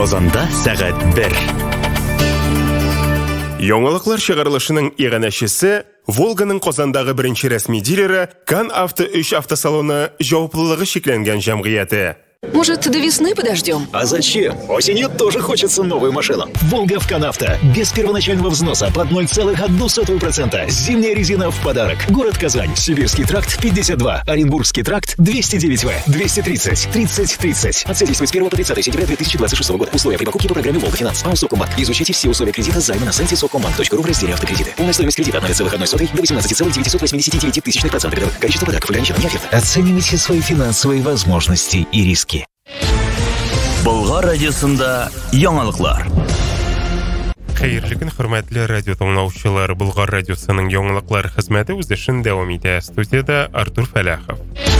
Казанда сәгать 1. Яңалыклар чыгарылышының иганәчесе Волганың Казандагы беренче рәсми дилеры Кан Авто 3 автосалоны җаваплылыгы шикләнгән җәмгыяте. Может, до весны подождем? А зачем? Осенью тоже хочется новую машину. Волга в Канавто. Без первоначального взноса под 0,01%. Зимняя резина в подарок. Город Казань. Сибирский тракт 52. Оренбургский тракт 209В. 230. 30. Акция действует с 1 по 30 сентября 2026 года. Условия при покупке по программе Волга Финанс. АО Совкомбанк. Изучите все условия кредита займа на сайте совкомбанк.ру в разделе автокредиты. Полная стоимость кредита от 0,01 до 18,989%. Количество подарков ограничено не оферта. Оценивайте свои финансовые возможности и риски. Болгар радиосында яңалыклар. Хәерле көн, хөрмәтле радио тыңлаучылар. Болгар радиосының яңалыклар хезмәте үз эшен дәвам итә. Студияда Артур Фәләхов.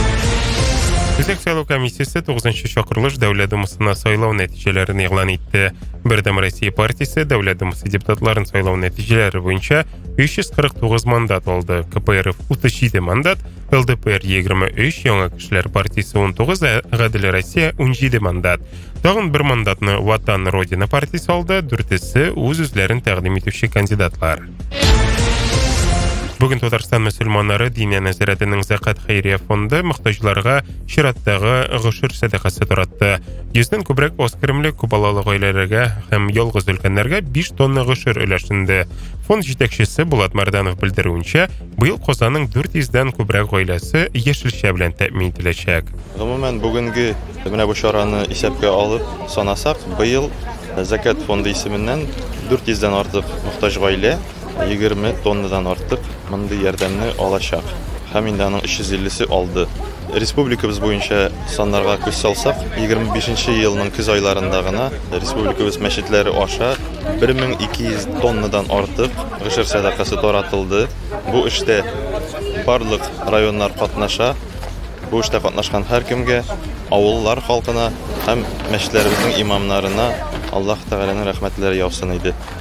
Үзәк сайлау комиссиясе 9-нчы чакырылыш Дәүләт Думасына сайлау нәтиҗәләрен игълан итте. Бердәм Россия партиясе Дәүләт Думасы депутатларын сайлау нәтиҗәләре буенча 349 мандат алды. КПРФ 37 мандат, ЛДПР 23, Яңа кешеләр партиясе 19, Гадел Россия 17 мандат. Тагын бер мандатны Ватан Родина партиясе алды, 4-се үз-үзләрен тәкъдим итүче кандидатлар. Бүген Татарстан мөселманнары Диния нәзарәтенең Закат хәйрия фонды мохтаҗларга чираттагы гышыр сәдакасы таратты. 100дән күбрәк аз керемле күпалалы гаиләләргә һәм ялгыз өлкәннәргә 5 тонна гышыр өләшенде. Фонд җитәкчесе Булат Марданов белдерүенчә, быел Казанның 400дән күбрәк гаиләсе яшелчә белән тәэмин ителәчәк. Гомумән бүгенге менә бу чараны исәпкә алып санасак, быел Закат фонды исеменнән 400дән артык мохтаҗ гаилә 20 тоннадан артык мондый ярдәмне алачак. Һәм инде аның 350-се алды. Республикабыз буенча саннарга күз салсак, 25нче елның көз айларында гына республикабыз мәчетләре аша 1200 тоннадан артык гышыр сәдакасы таратылды. Бу эштә барлык районнар катнаша. Бу эштә катнашкан һәркемгә, авыллар халкына һәм мәчетләребезнең имамнарына Аллаһ Тәгаләнең рәхмәтләре яусын иде.